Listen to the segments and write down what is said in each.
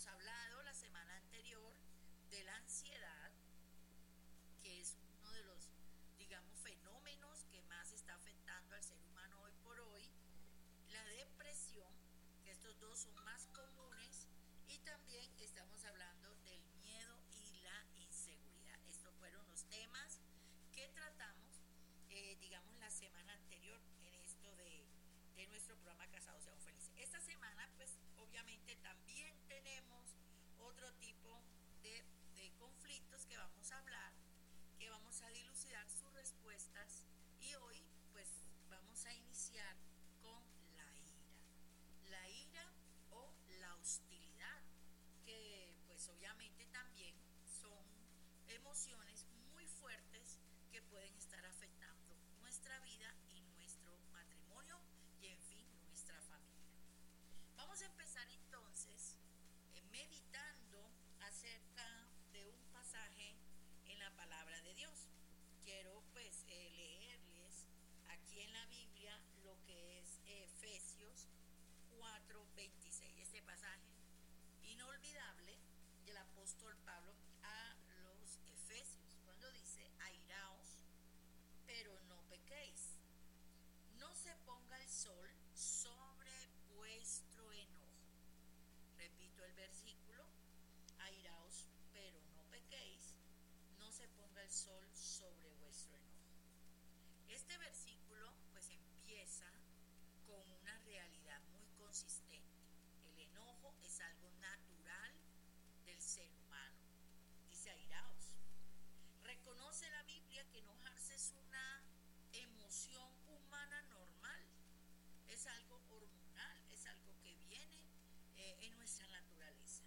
habíamos hablado la semana anterior de la ansiedad, que es uno de los, digamos, fenómenos que más está afectando al ser humano hoy por hoy, la depresión, que estos dos son más comunes, y también estamos hablando del miedo y la inseguridad. Estos fueron los temas que tratamos, digamos, la semana anterior en esto de nuestro programa Casados Seamos Felices. Esta semana, pues, obviamente también tenemos otro tipo de conflictos que vamos a hablar, que vamos a dilucidar sus respuestas, y hoy, pues, vamos a iniciar con la ira o la hostilidad, que pues obviamente también son emociones muy fuertes que pueden estar afectando nuestra vida y nuestro matrimonio y, en fin, nuestra familia. Vamos a empezar entonces meditando acerca de un pasaje en la palabra de Dios. Quiero pues leerles aquí en la Biblia lo que es Efesios 4:26, este pasaje inolvidable del apóstol Pablo a los Efesios, cuando dice: airaos, pero no pequéis, no se ponga el sol sobre vuestro enojo. Repito el versículo: airaos, pero no pequéis, no se ponga el sol sobre vuestro enojo. Este versículo pues empieza con una realidad muy consistente. El enojo es algo natural del ser humano. Dice: airaos. Reconoce la Biblia que enojarse es una emoción humana normal, es algo hormonal, es algo que viene en nuestra naturaleza.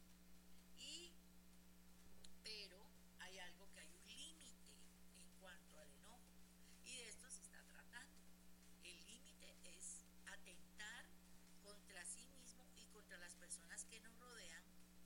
Pero hay algo, que hay un límite en cuanto al enojo, y de esto se está tratando. El límite es atentar contra sí mismo y contra las personas que nos rodean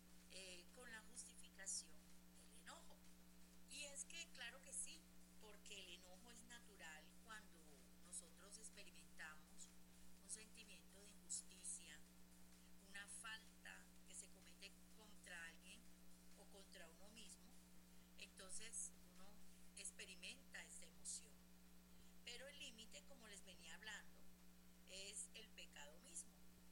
con la justificación del enojo. Y es que claro que sí, porque el enojo es natural cuando nosotros experimentamos un sentimiento de injusticia, una falta que se comete contra alguien o contra uno mismo. Entonces uno experimenta esta emoción. Pero el límite, como les venía hablando, es el pecado mismo.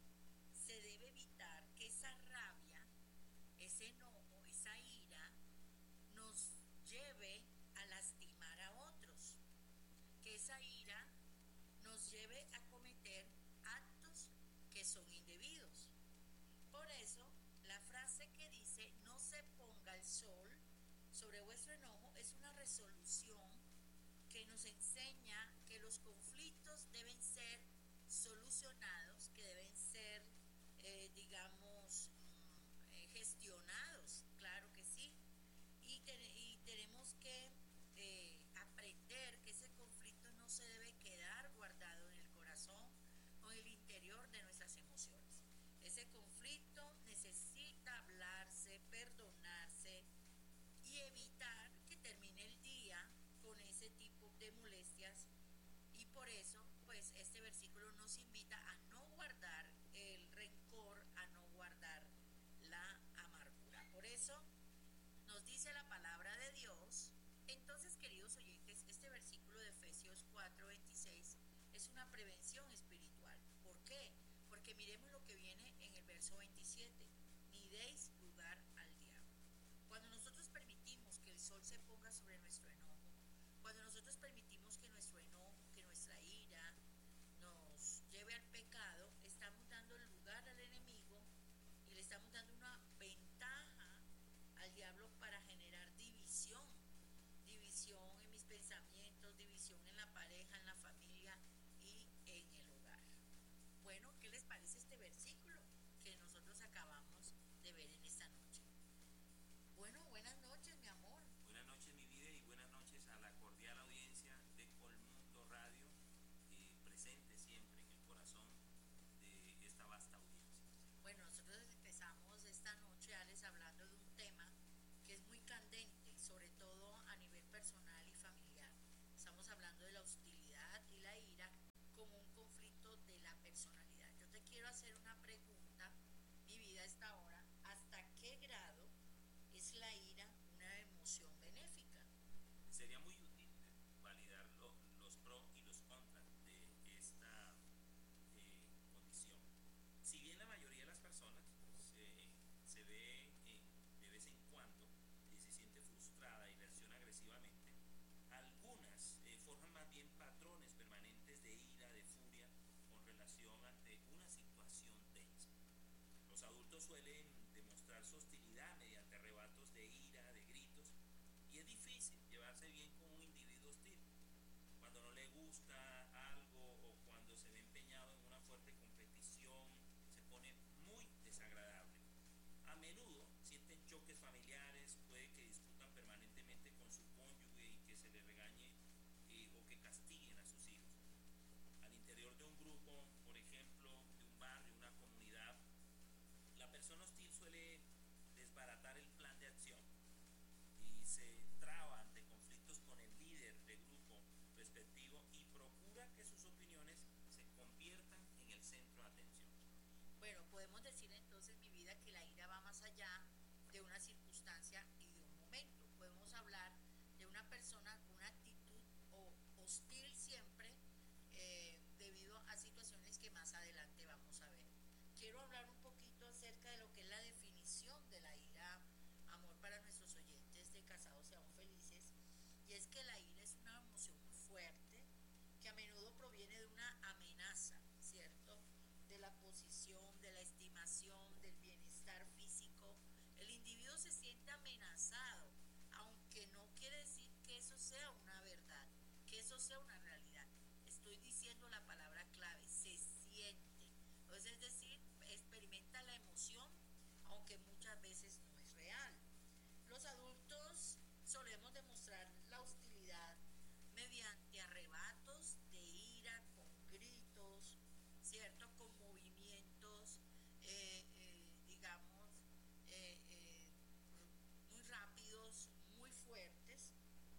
Se debe evitar que esa rabia, ese enojo, esa ira nos lleve a lastimar a otros, que esa ira nos lleve a cometer actos que son indebidos. Por eso, la frase que dice: no se ponga el sol sobre vuestro enojo, es una resolución que nos enseña que los conflictos deben ser solucionados, que deben ser, digamos, gestionados, claro que sí, y tenemos que aprender que ese conflicto no se debe quedar guardado en el corazón o en el interior de nuestras emociones. Ese conflicto necesita hablarse, perdonarse y evitar que termine el día con ese tipo de molestias. Y por eso, pues, este versículo nos invita a no guardar el rencor, a no guardar la amargura. Por eso nos dice la palabra de Dios. Entonces, queridos oyentes, este versículo de Efesios 4:26 es una prevención espiritual. ¿Por qué? Porque miremos lo que viene en el verso 27: ni deis lugar al diablo. Cuando nosotros permitimos que el sol se ponga sobre nuestro enojo, cuando nosotros permitimos que nuestro enojo, que nuestra ira nos lleve al pecado, estamos dando el lugar al enemigo y le estamos dando una ventaja al diablo para generar división en mis pensamientos, división en la pareja, en la familia y en el hogar. Bueno, ¿qué les parece este versículo que nosotros acabamos de ver en esta noche? Bueno, buenas noches, mi amor. Buenas noches, mi vida, y buenas noches a la cordial audiencia podemos decir entonces, mi vida, que la ira va más allá de una circunstancia y de un momento. Podemos hablar de una persona con una actitud hostil siempre, debido a situaciones que más adelante vamos a ver. Quiero hablar un poquito acerca de lo que es la definición de la ira, amor, para nuestros oyentes de Casados Seamos Felices. Y es que la ira es una emoción muy fuerte que a menudo proviene de una amenaza, ¿cierto? De la posición, de la estimación, del bienestar físico. El individuo se siente amenazado, aunque no quiere decir que eso sea una verdad, que eso sea una realidad. Estoy diciendo la palabra clave, se siente. Entonces, es decir, experimenta la emoción, aunque muchas veces no es real. Los adultos solemos demostrar la hostilidad mediante arrebatos de ira, con gritos, ¿cierto? Con movimientos, digamos, eh, eh, muy rápidos, muy fuertes.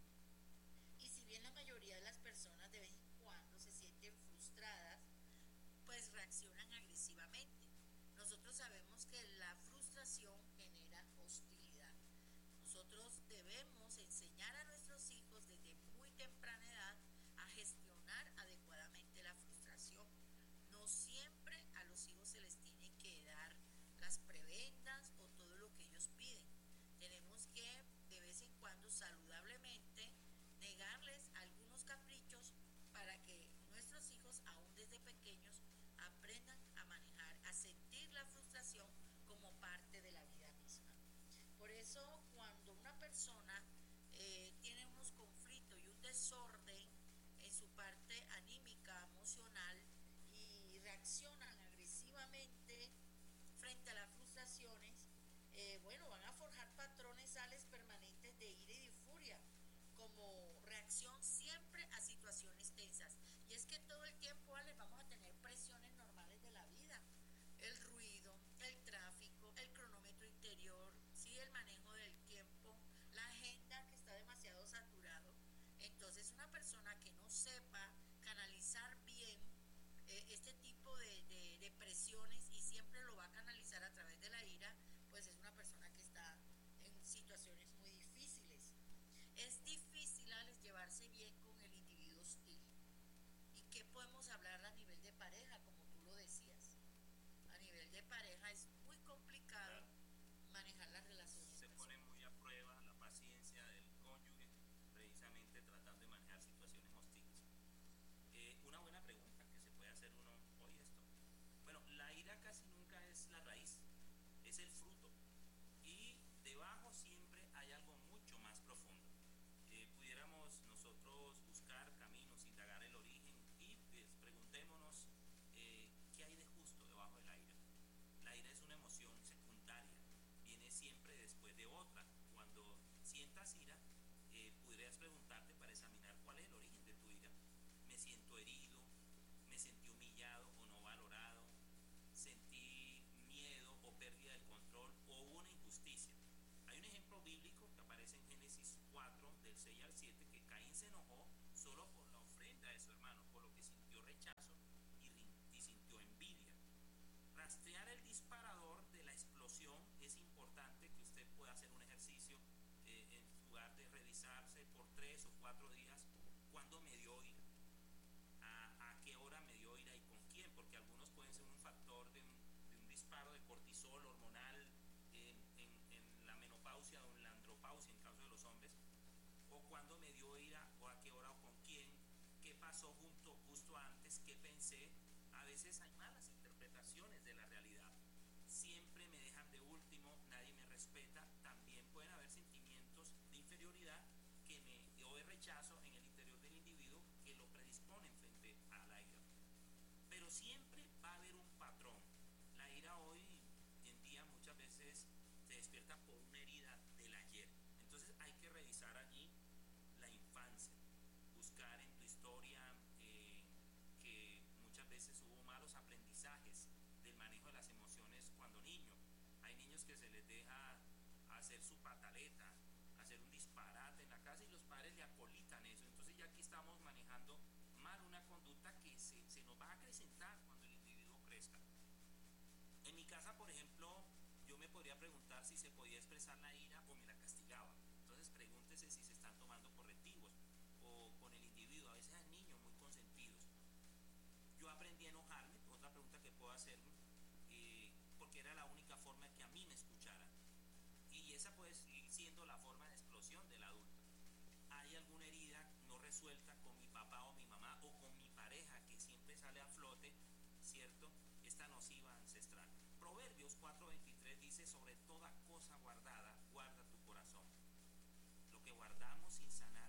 Y si bien la mayoría de las personas de vez en cuando se sienten frustradas, pues reaccionan agresivamente. Nosotros sabemos que la frustración genera hostilidad. Nosotros debemos enseñar a nuestros hijos desde muy temprana edad a gestionar adecuadamente la frustración. No siempre a los hijos se les tiene que dar las prebendas o todo lo que ellos piden. Tenemos que de vez en cuando saludablemente negarles algunos caprichos para que nuestros hijos, aún desde pequeños, aprendan a manejar, a sentir la frustración como parte de la vida misma. Por eso, cuando una persona tiene unos conflictos y un desorden en su parte anímica, emocional, y reaccionan agresivamente frente a las frustraciones, bueno, van a forjar patrones sales permanentes de ira y de furia como reacción siempre a situaciones tensas. Y es que todo el tiempo, Ale, vamos a tener presiones normales de la vida: el ruido, el tráfico, el cronómetro interior, ¿sí? El manejo del tiempo, la agenda que está demasiado saturado. Entonces, una persona que no sepa canalizar bien este tipo de presiones, y siempre lo va a canalizar a través de la ira, pues es una persona que está en situaciones muy difíciles. Es difícil, Alex, llevarse bien con el individuo hostil. ¿Y qué podemos hablar a nivel de pareja, como tú lo decías? A nivel de pareja es muy complicado, claro, manejar las relaciones. Se pone muy a prueba la paciencia del cónyuge, precisamente tratando de manejar situaciones hostiles. Una buena pregunta que se puede hacer uno hoy esto. Bueno, la ira casi nunca es la raíz, es el fruto. Y debajo siempre hay algo mucho más profundo. Pudiéramos nosotros buscar caminos, indagar el origen y pues, preguntémonos qué hay de justo debajo de la ira. La ira es una emoción secundaria, viene siempre después de otra. Cuando sientas ira, podrías preguntarte para examinar cuál es el origen de tu ira. Me siento herido, me sentí humillado o no valorado, sentí miedo o pérdida del control o hubo una injusticia. Hay un ejemplo bíblico que aparece en Génesis 4, del 6 al 7, que Caín se enojó solo por la ofrenda de su hermano, por lo que sintió rechazo y sintió envidia. Rastrear el disparador de la explosión es importante, que usted pueda hacer un ejercicio en lugar de revisarse por 3 o 4 días cuándo me dio ira, a qué hora me dio ira y con quién, porque algunos pueden ser un factor de un disparo de cortisol hormonal en la menopausia o en la andropausia en caso de los hombres, o cuándo me dio ira o a qué hora o con quién, qué pasó justo antes, qué pensé. A veces hay malas interpretaciones de la realidad, siempre me dejan de último, nadie me respeta. También pueden haber sentimientos de inferioridad o de rechazo en el interior del individuo que lo predisponen frente a la ira. Pero siempre va a haber un patrón. La ira hoy en día muchas veces se despierta por una herida del ayer. Entonces hay que revisar allí la infancia, buscar en tu historia que muchas veces hubo malos aprendizajes del manejo de las emociones cuando niño. Hay niños que se les deja hacer su pataleta, hacer un disparate en la casa y los padres le acolitan eso. Entonces ya aquí estamos manejando mal una conducta que se nos va a acrecentar cuando el individuo crezca. En mi casa, por ejemplo, yo me podría preguntar si se podía expresar la ira o me la castigaba. Entonces pregúntese si se están tomando correctivos o con el individuo. A veces hay niños muy consentidos. Yo aprendí a enojarme, otra pregunta que puedo hacerme, porque era la única forma que a mí me escucharan. Y esa puede seguir siendo la forma de explosión del adulto. ¿Hay alguna herida no resuelta con mi papá o mi mamá o con mi pareja que siempre sale a flote, cierto? Esta nociva ancestral. Proverbios 4:23 dice: sobre toda cosa guardada, guarda tu corazón. Lo que guardamos sin sanar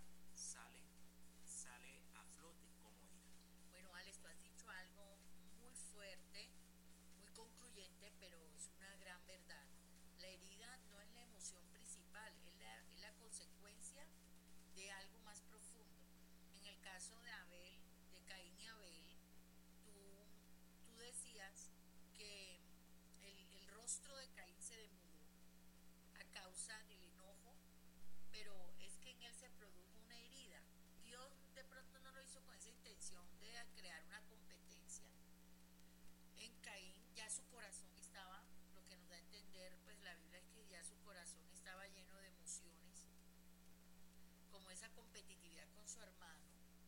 sale a flote como ira. Bueno, Alex, tú has dicho algo muy fuerte, muy concluyente, pero es una gran verdad. La herida no es la emoción principal, es la consecuencia de algo más profundo. En el caso de Abel, de Caín y Abel, tú, tú decías que el rostro de Caín se demudó a causa del enojo, pero es que en él se produjo una herida. Dios de pronto no lo hizo con esa intención de crear una competencia. En Caín ya su corazón estaba, lo que nos da a entender pues la Biblia es que ya su corazón estaba lleno de emociones, como esa competitividad con su hermano,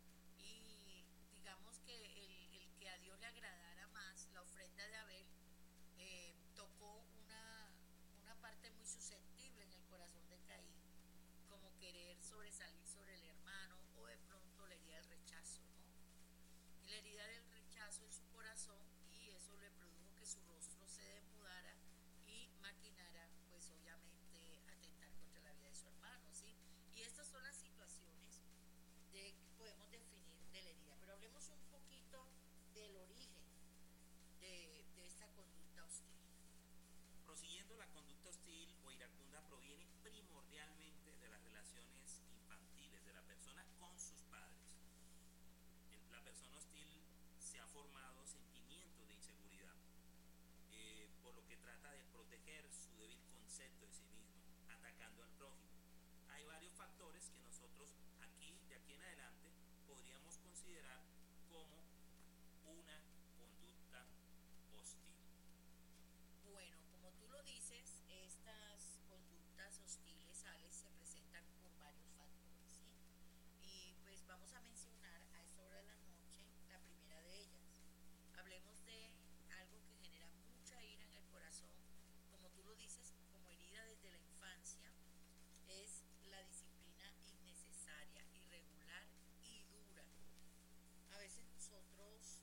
y digamos que el que a Dios le agradara más la ofrenda de Abel tocó una parte muy susceptible en el corazón de Caín, como querer sobresalir sobre el hermano o de pronto la herida del rechazo, ¿no? Y la herida del rechazo en su corazón, y eso le produjo que su rostro se desmudara y maquinara pues obviamente atentar contra la vida de su hermano, ¿sí? Y estas son las situaciones que podemos definir de la herida, pero hablemos un poquito del origen de esta conducta hostil. Prosiguiendo, la conducta hostil o iracunda proviene primordialmente de las relaciones infantiles de la persona con sus padres. La persona hostil se ha formado sentimientos de inseguridad, por lo que trata de proteger su débil concepto de sí mismo, atacando al prójimo. Hay varios factores que nosotros de aquí en adelante, podríamos considerar como una conducta hostil. Bueno, como tú lo dices, estas conductas hostiles, Alex, se presentan por varios factores, ¿sí? Y pues vamos a mencionar a esta hora de la noche la primera de ellas. Hablemos de algo que genera mucha ira en el corazón, como tú lo dices, como herida desde la infancia, es la disciplina innecesaria, irregular y dura. A veces nosotros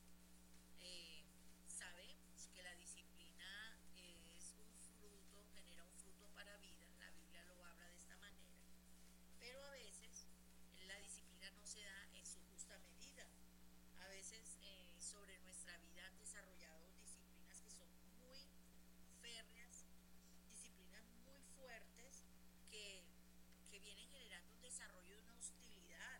eh, sabemos que la disciplina es un fruto, genera un fruto para vida, la Biblia lo habla de esta manera, pero a veces la disciplina no se da en su justa medida. A veces sobre nuestra vida han desarrollado disciplinas que son muy férreas, disciplinas muy fuertes que, que vienen generando un desarrollo de una hostilidad.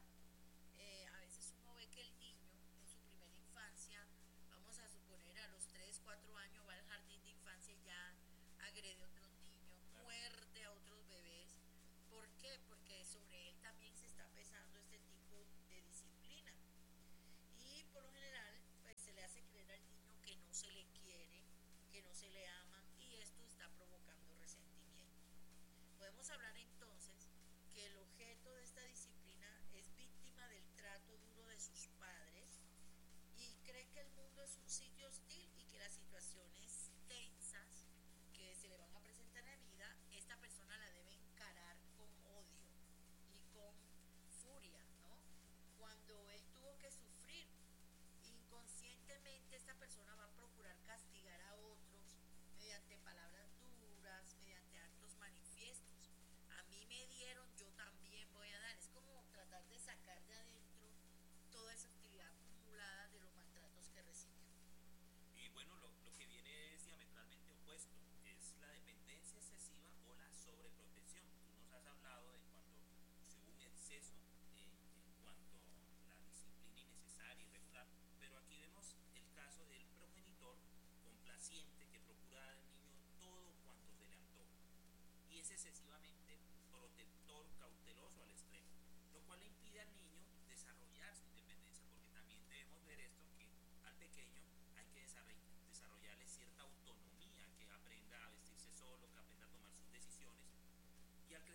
A veces uno ve que el niño en su primera infancia, vamos a suponer a los 3 4 años, va al jardín de infancia y ya agrede a otros niños, Claro. muerde a otros bebés. ¿Por qué? Porque sobre él también se está pesando este tipo de disciplina. Y por lo general pues, se le hace creer al niño que no se le quiere, que no se le ama, y esto está provocando resentimiento. Podemos hablar entonces que el objeto de esta disciplina es víctima del trato duro de sus padres y cree que el mundo es un sitio hostil y que las situaciones tensas que se le van a presentar en la vida, esta persona la debe encarar con odio y con furia, ¿no? Cuando él tuvo que sufrir, inconscientemente esta persona va a procurar castigar a otros mediante palabras duras, mediante actos manifiestos. A mí me dieron, yo también voy a dar. Es como tratar de sacar de adentro toda esa hostilidad acumulada de los maltratos que recibió. Y bueno, lo que viene es diametralmente opuesto, es la dependencia excesiva o la sobreprotección. Tú nos has hablado de cuando se hubo un exceso en cuanto a la disciplina innecesaria y irregular, pero aquí vemos el caso del progenitor complaciente que procura dar al niño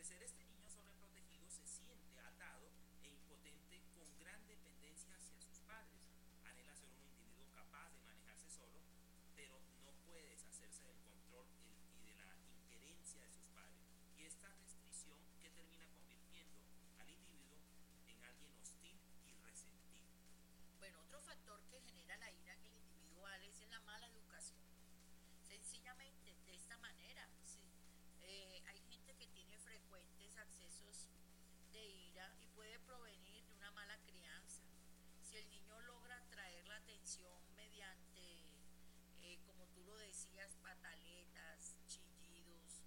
ser este niño sobreprotegido se siente atado e impotente con gran dependencia hacia sus padres. Anhela ser un individuo capaz de manejarse solo, pero no puede deshacerse del control y de la injerencia de sus padres. Y esta restricción que termina convirtiendo al individuo en alguien hostil y resentido. Bueno, otro factor que genera la ira en el individual es la mala educación. Sencillamente, de esta manera, sí. Hay gente que tiene frecuentes accesos de ira y puede provenir de una mala crianza. Si el niño logra atraer la atención mediante, como tú lo decías, pataletas, chillidos,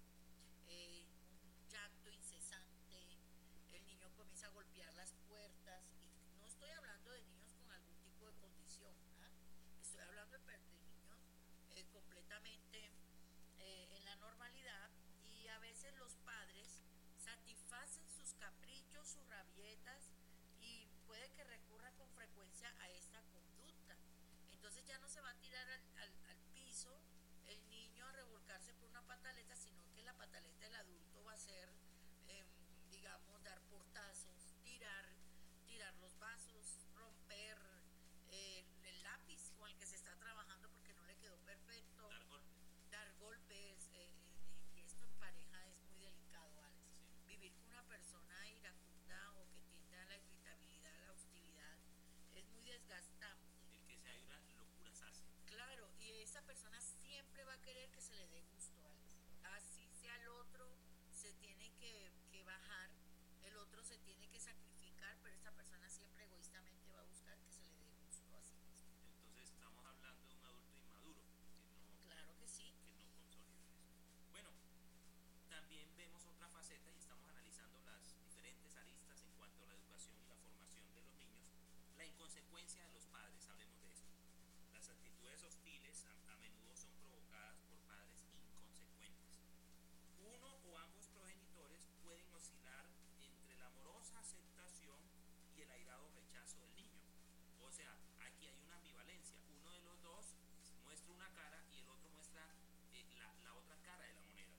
un llanto incesante, el niño comienza a golpear las puertas, y no estoy hablando de niños con algún tipo de condición, ¿ah? Estoy hablando de niños completamente en la normalidad, y a veces los padres satisfacen sus caprichos, sus rabietas, y puede que recurra con frecuencia a esta conducta. Entonces ya no se va a tirar al piso el niño a revolcarse por una pataleta, sino que la pataleta del adulto va a ser, eh, digamos, dar portazos, tirar los vasos, romper el lápiz con el que se está trabajando porque no le quedó perfecto, Dar golpes. dar golpes, y esto en pareja es muy delicado, Alex. Sí. Vivir con una persona iracunda o que tiende a la irritabilidad, a la hostilidad, es muy desgastante. El que se ayuda, locuras hace. Claro, y esa persona siempre va a querer que se le dé gusto, Alex. Así sea el otro, se tiene que bajar, el otro se tiene que sacrificar, pero esta persona siempre egoístamente va a buscar que se le dé gusto a sí mismo. Entonces estamos hablando de un adulto inmaduro Claro que sí. que no consolida eso. Bueno, también vemos otra faceta y estamos analizando las diferentes aristas en cuanto a la educación y la formación de los niños. La inconsecuencia de los padres, hablemos de esto. Las actitudes hostiles a menudo son provocadas por padres inconsecuentes. Uno o ambos progenitores pueden oscilar entre la amorosa aceptación y el airado rechazo del niño. O sea, aquí hay una ambivalencia. Uno de los dos muestra una cara y el otro muestra la otra cara de la moneda.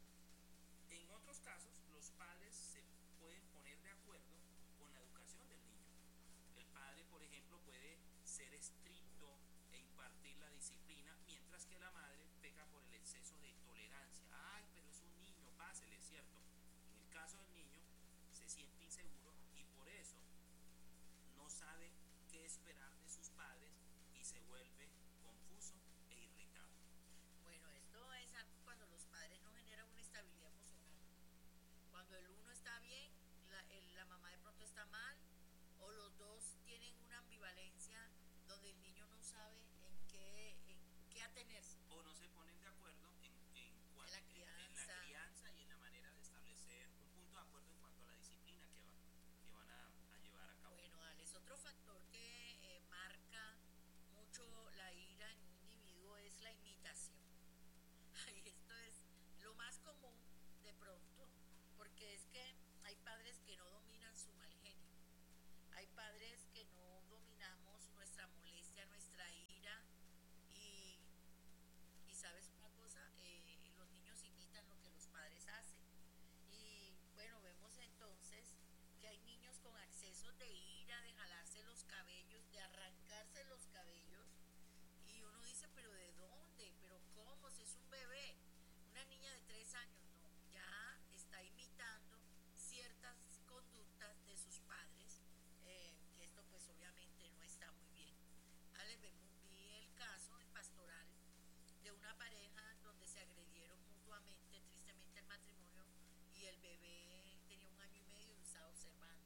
En otros casos, los padres se pueden poner de acuerdo con la educación del niño. El padre, por ejemplo, puede ser estricto e impartir la disciplina, mientras que la madre peca por el exceso de tolerancia. Ay, pero es un niño, pásele, es cierto. En el caso del niño, se siente inseguro y por eso no sabe qué esperar de sus padres y se vuelve confuso e irritado. Bueno, esto es algo cuando los padres no generan una estabilidad emocional. Cuando el uno está bien, la mamá de pronto está mal, o los dos tienen una ambivalencia donde el niño no sabe en qué atenerse. O no se ponen de acuerdo En la en la crianza. crianza y en la manera de establecer un punto de acuerdo en cuanto a la disciplina que van a llevar a cabo. Bueno, Alex, otro factor que marca mucho la ira en un individuo es la imitación. Ay, esto es lo más común de pronto, porque es que hay padres que no dominan su mal genio. Hay padres que no dominamos nuestra molestia, nuestra ira, y, y sabes una cosa, los niños imitan lo que los padres hacen. Y bueno, vemos entonces que hay niños con accesos de ira, de jalarse los cabellos, de arrancarse los cabellos, y uno dice, pero ¿de dónde? ¿Pero cómo? Si es un bebé, una niña de 3 años, no, ya está imitando ciertas conductas de sus padres, que esto pues obviamente no está muy bien. Vi el caso en pastoral de una pareja donde se agredieron mutuamente, tristemente el matrimonio, y el bebé tenía 1 año y medio y lo estaba observando.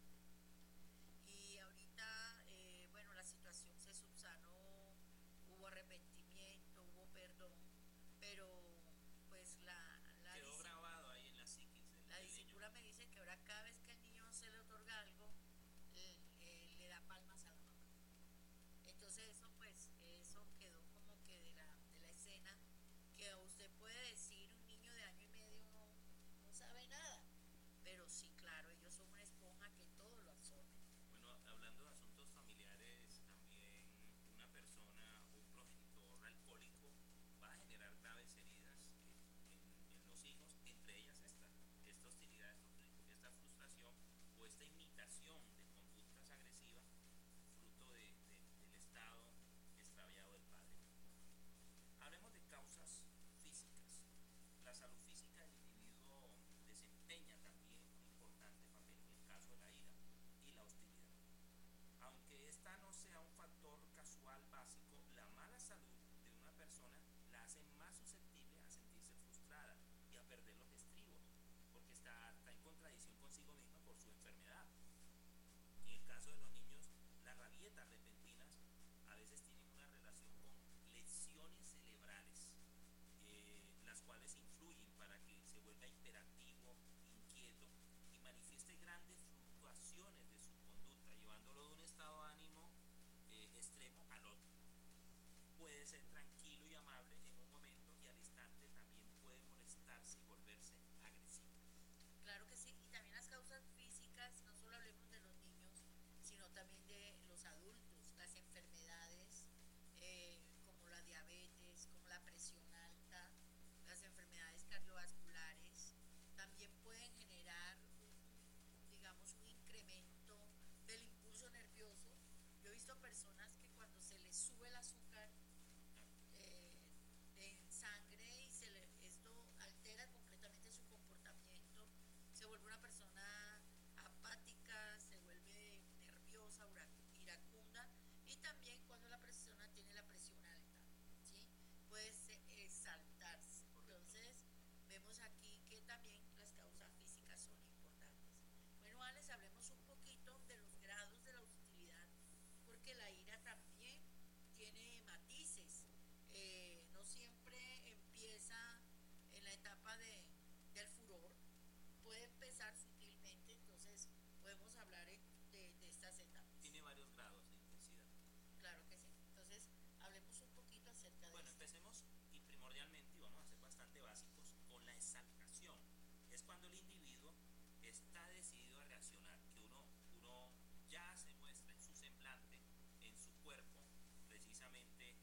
Y ahorita, bueno, la situación se subsanó, hubo arrepentimiento, hubo perdón, pero pues Quedó grabado ahí en la psiquis la del niño. discípula me dice que ahora cada vez que al niño se le otorga algo, le da palmas a la mamá. Entonces eso pues, eso quedó como que de la escena, que usted puede decir un niño de 1 año y medio no sabe nada, pero sí, claro, ellos son una esponja que todo lo absorben. Bueno, hablando de asuntos familiares, también una persona, un progenitor alcohólico va a generar graves heridas hace más susceptible a sentirse frustrada y a perder los estribos, porque está en contradicción consigo misma por su enfermedad. En el caso de los niños, las rabietas repentinas a veces tienen una relación con lesiones cerebrales, las cuales influyen para que se vuelva hiperactivo, inquieto y manifieste grandes fluctuaciones de su conducta, llevándolo de un estado de ánimo extremo al otro. Puede ser tranquilo y amable en un momento y al instante también puede molestarse y volverse agresivo. Claro que sí, y también las causas físicas, no solo hablemos de los niños, sino también de los adultos, las enfermedades como la diabetes, como la presión alta, las enfermedades cardiovasculares, también pueden generar digamos, un incremento del impulso nervioso. Yo he visto personas que cuando se les sube el azúcar eh, en sangre y esto altera completamente su comportamiento, se vuelve una persona apática, se vuelve nerviosa, iracunda, y también cuando la persona tiene la presión alta, ¿sí? Puede exaltarse. Entonces, vemos aquí que también las causas físicas son importantes. Bueno, Alex, hablemos un poquito de los grados de la hostilidad, porque la ira también tiene matices. No siempre empieza en la etapa del furor, puede empezar sutilmente, entonces podemos hablar de estas etapas. Tiene varios grados de intensidad. Claro que sí. Entonces, hablemos un poquito acerca de Bueno, esto. empecemos y primordialmente, y vamos a ser bastante básicos, con la exaltación. Es cuando el individuo está decidido a reaccionar, que uno ya se muestra en su semblante, en su cuerpo, precisamente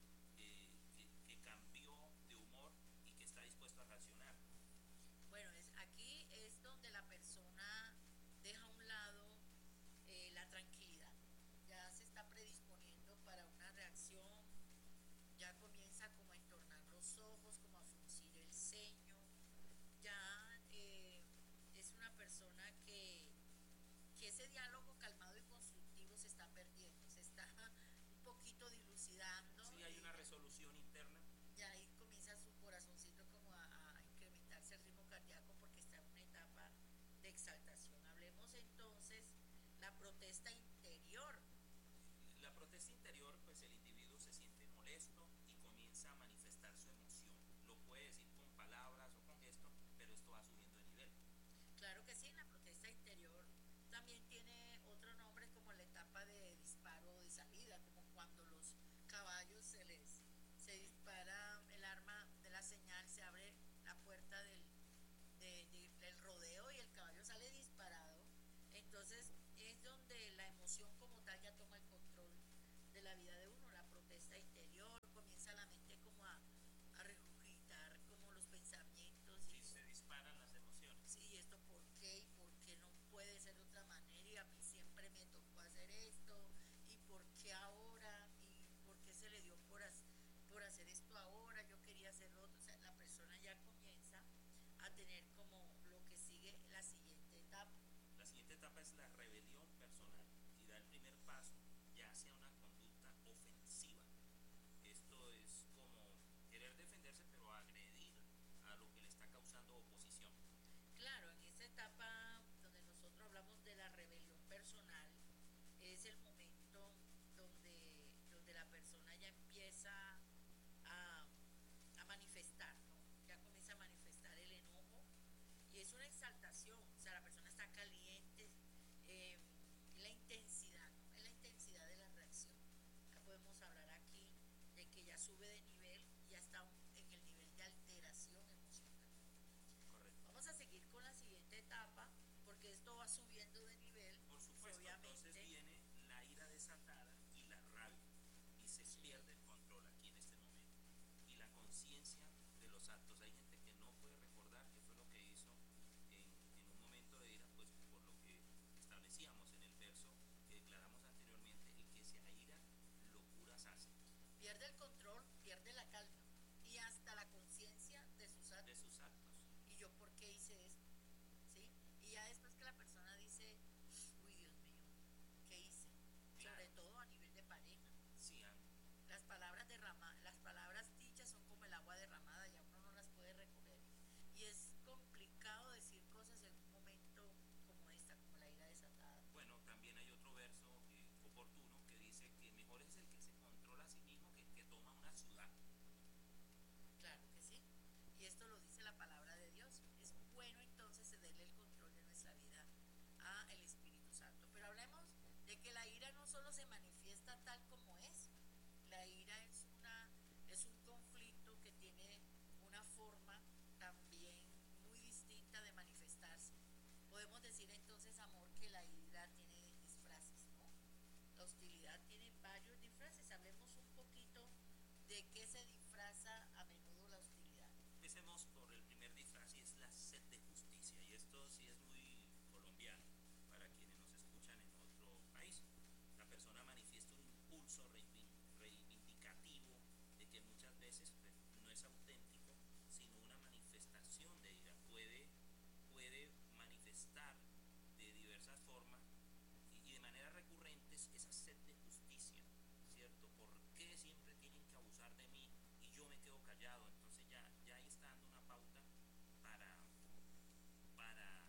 que cambió de humor y que está dispuesto a reaccionar. Bueno, aquí es donde la persona deja a un lado la tranquilidad, ya se está predisponiendo para una reacción, ya comienza como a entornar los ojos, como a fruncir el ceño, ya es una persona que ese diálogo calmado y constructivo se está perdiendo, se está un poquito dilucidando. Sí, hay una resolución interna. Y ahí comienza su corazoncito como a incrementarse el ritmo cardíaco porque está en una etapa de exaltación. Hablemos entonces la protesta interior. La protesta interior, pues el individuo se siente molesto y comienza a manifestar su emoción. Lo puede decir con palabras o con gestos, pero esto va subiendo de nivel. Claro que sí, la protesta interior también tiene otro nombre como la etapa de disparo o de salida, como cuando los caballos se dispara el arma de la señal, se abre la puerta del rodeo y el caballo sale disparado. Entonces es donde la emoción como tal ya toma el control de la vida de uno, la protesta interior, comienza la mente como a regurgitar como los pensamientos. Sí, se disparan las emociones. Sí, ¿y esto por qué? ¿Y por qué no puede ser de otra manera? Y a mí siempre me tocó hacer esto. ¿Y por qué ahora? ¿Y por qué se le dio por hacer esto ahora? Yo quería hacer lo otro. O sea, la persona ya comienza a tener como lo que sigue la siguiente etapa. La siguiente etapa es la rebelión personal y da el primer paso ya hacia una conducta ofensiva. Esto es como querer defenderse pero agredir a lo que le está causando oposición. Claro, en esa etapa donde nosotros hablamos de la rebelión personal, es el momento donde la persona ya empieza a, a manifestar, ¿no? Ya comienza a manifestar el enojo y es una exaltación, o sea, la persona está caliente, eh, la intensidad, ¿no? Es la intensidad de la reacción. Ya podemos hablar aquí de que ya sube de nivel y ya está en el nivel de alteración emocional. Correcto. Vamos a seguir con la siguiente etapa porque esto va subiendo de nivel. Por supuesto, entonces viene la ira desatada y la rabia y se pierde el control aquí en este momento. Y la conciencia de los actos. Hay gente que no puede recordar qué fue lo que hizo en un momento de ira, pues por lo que establecíamos en el verso que declaramos anteriormente, el que se aira, locuras hace. Pierde el control, pierde la calma y hasta la conciencia de sus actos. De sus actos. ¿Y yo por qué hice esto? ¿Sí? Y ya después que la persona dice, uy Dios mío, ¿qué hice? Claro. Sobre todo a nivel de pareja. Sí, las palabras dichas son como el agua derramada. solo se manifiesta tal como es. La ira es un conflicto que tiene una forma también muy distinta de manifestarse. Podemos decir entonces, amor, que la ira tiene disfraces, ¿no? La hostilidad tiene varios disfraces. Hablemos un poquito de qué se disfraza a menudo la hostilidad. Empecemos por el primer disfraz y es la sed de justicia. Y esto sí es muy colombiano para quienes nos escuchan en otro país. La persona manifiesta un impulso reivindicativo de que muchas veces pues, no es auténtico, sino una manifestación de ira. Puede manifestar de diversas formas y de manera recurrente esa sed de justicia, ¿cierto? ¿Por qué siempre tienen que abusar de mí y yo me quedo callado? Entonces ya ahí está dando una pauta para, para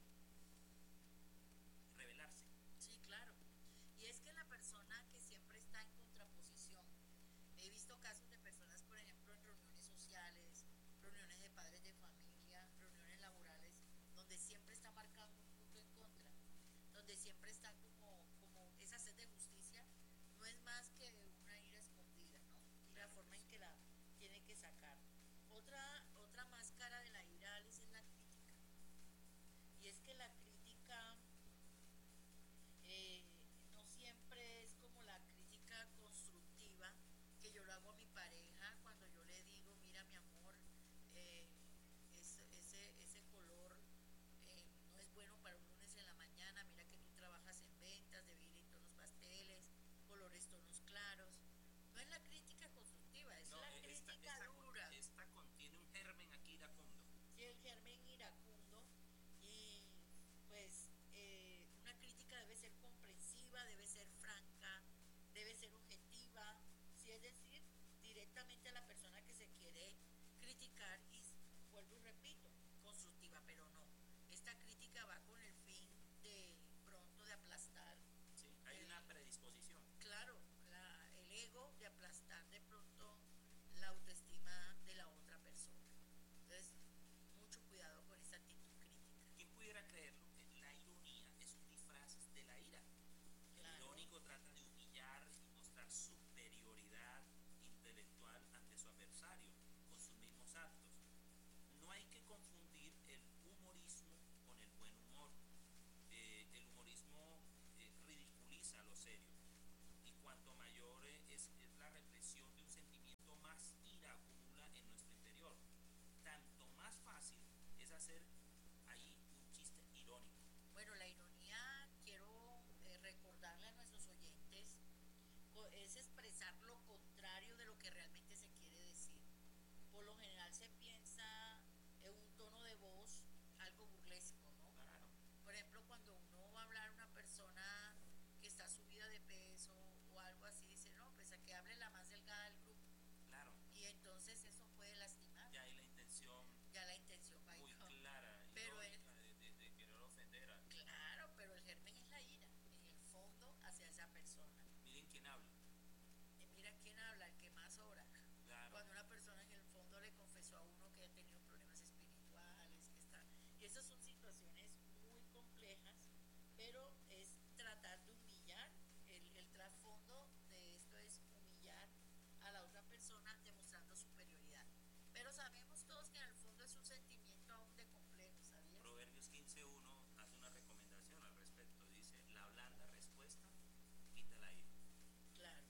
rebelarse. Sí, claro. Y es que la persona que siempre está en contraposición, he visto casos de personas, por ejemplo, en reuniones sociales, reuniones de padres de familia, reuniones laborales, donde siempre está marcado un punto en contra, donde siempre está como esa sed de justicia, no es más que una ira escondida, ¿no? Y la Claro que forma en sí. que la tiene que sacar. Otra máscara de la ira, Alice, es la crítica. Y es que la crítica eh, no siempre es como la crítica constructiva que yo lo hago a mi pareja cuando yo le digo, mira mi amor, eh, ese color no es bueno para un lunes en la mañana, mira que tú trabajas en ventas, de ir en tonos pasteles, colores tonos claros. No es la crítica constructiva, es No, la crítica dura. esta contiene un germen aquí iracundo. Sí, el germen iracundo y pues una crítica debe ser comprensiva, debe ser franca, debe ser objetiva, sí, es decir, directamente a la persona que se quiere criticar y vuelvo y repito, constructiva, pero no. Esta crítica va con el fin de pronto de aplastar ¿Sí? Hay el, una predisposición. claro, el ego, de aplastar de pronto la autoestima de la otra persona. Entonces, mucho cuidado con esa actitud crítica. ¿Quién pudiera creerlo? Que la ironía es un disfraz de la ira. El Claro, irónico trata de humillar y mostrar superioridad intelectual ante su adversario con sus mismos actos. No hay que confundir el humorismo con el buen humor. El humorismo ridiculiza lo serio y cuanto mayor es la represión de un sentimiento, más ira acumula en nuestro interior. Tanto más fácil es hacer ahí un chiste irónico. bueno, la ironía, quiero recordarle a nuestros oyentes, es expresar lo contrario de lo que realmente se quiere decir. Por lo general se piensa en un tono de voz algo burlesco, ¿no? Claro, Por ejemplo, cuando uno va a hablar a una persona que está subida de peso o algo así, dice, no, pues a que hable la más delgada del grupo. claro. Y entonces eso puede lastimar. Ya hay la intención Ya la intención va muy ahí. clara, Pero irónica, de querer ofender a... claro, pero el germen es la ira, en el fondo, hacia esa persona. Miren quién habla. Mira quién habla, el que más ora. Claro, Cuando una persona en el fondo le confesó a uno que ha tenido problemas espirituales, que está. Y esas son situaciones muy complejas, pero es tratar de humillar. El trasfondo de esto es humillar a la otra persona demostrando superioridad. Pero sabemos todos que en el fondo es un sentimiento aún de complejo, ¿sabías? Proverbios 15:1 hace una recomendación al respecto. Dice, la blanda respuesta quita la ira. Claro.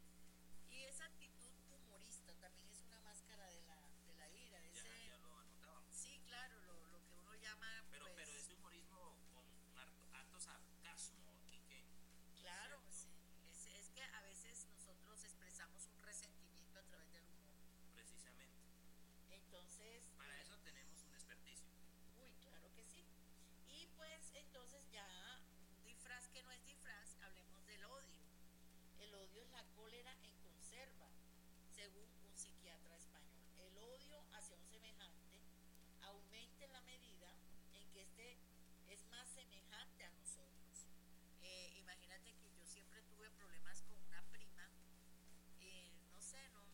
Y esa actitud humorista también es una máscara de la ira. Ya lo anotábamos. Sí, claro, lo que uno llama, Pero pues, ese humorismo con harto sarcasmo, aquí que, claro, ¿cierto? sí. Es que a veces nosotros expresamos un resentimiento a través del humor. Precisamente. Entonces, Para eso tenemos un experticio. uy, claro que sí. Y pues entonces ya un disfraz que no es disfraz, hablemos del odio. El odio es la cólera en conserva, según un psiquiatra español. El odio hacia un semejante aumenta en la medida en que éste es más semejante a nosotros. Imagínate que yo siempre tuve problemas con una prima, no sé, no,